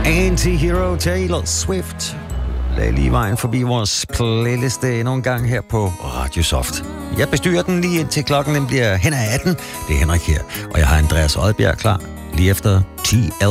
Anti-Hero Taylor Swift lagde lige vejen forbi vores playliste endnu en gang her på Radio Soft. Jeg bestyrer den lige indtil klokken den bliver hen ad 18. Det er Henrik her, og jeg har Andreas Oddbjerg klar lige efter 10